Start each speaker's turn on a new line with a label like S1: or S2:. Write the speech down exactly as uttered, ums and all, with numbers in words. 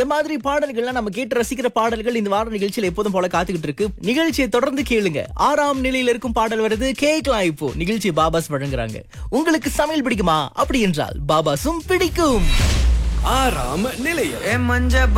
S1: இந்த மாதிரி பாடல்கள்லாம் நம்ம கேட்டு ரசிக்கிற பாடல்கள் இந்த வார நிகழ்ச்சியில எப்போதும் போல காத்துக்கிட்டு இருக்கு. நிகழ்ச்சியை தொடர்ந்து கேளுங்க. ஆறாம் நிலையில இருக்கும் பாடல் வருது, கேட்கலாம். இப்போ நிகழ்ச்சி பாபாஸ் வழங்குறாங்க. உங்களுக்கு சமையல் பிடிக்குமா? அப்படி என்றால் பாபாசும் பிடிக்கும்.
S2: ஆறாம் நிலையம்.
S3: மஞ்ச